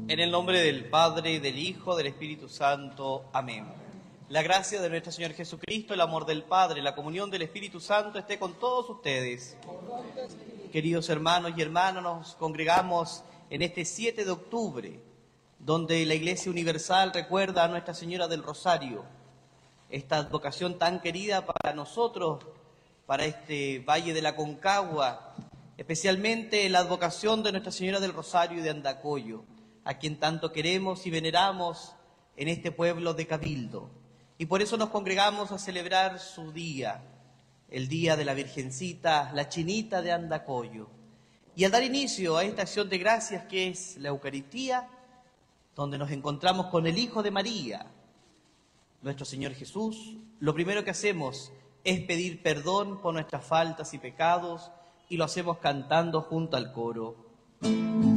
En el nombre del Padre, del Hijo, del Espíritu Santo. Amén. La gracia de nuestro Señor Jesucristo, el amor del Padre, la comunión del Espíritu Santo esté con todos ustedes. Queridos hermanos y hermanas, nos congregamos en este 7 de octubre, donde la Iglesia Universal recuerda a Nuestra Señora del Rosario, esta advocación tan querida para nosotros, para este Valle de la Concagua, especialmente la advocación de Nuestra Señora del Rosario y de Andacollo, a quien tanto queremos y veneramos en este pueblo de Cabildo. Y por eso nos congregamos a celebrar su día, el día de la Virgencita, la Chinita de Andacollo. Y a dar inicio a esta acción de gracias que es la Eucaristía, donde nos encontramos con el Hijo de María, nuestro Señor Jesús, lo primero que hacemos es pedir perdón por nuestras faltas y pecados, y lo hacemos cantando junto al coro.